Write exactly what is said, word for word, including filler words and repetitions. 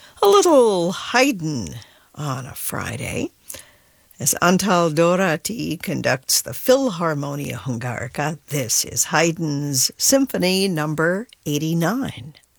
A little Haydn on a Friday as Antal Dorati conducts the Philharmonia Hungarica. This is Haydn's Symphony number eighty-nine.